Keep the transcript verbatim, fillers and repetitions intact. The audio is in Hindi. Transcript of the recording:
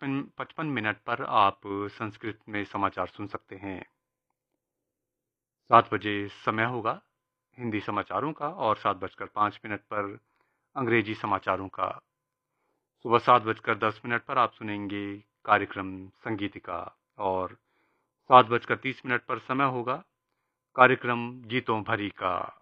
पचपन पचपन मिनट पर आप संस्कृत में समाचार सुन सकते हैं। सात बजे समय होगा हिंदी समाचारों का और सात बजकर पाँच मिनट पर अंग्रेजी समाचारों का। सुबह सात बजकर दस मिनट पर आप सुनेंगे कार्यक्रम संगीतिका और सात बजकर तीस मिनट पर समय होगा कार्यक्रम गीतों भरी का।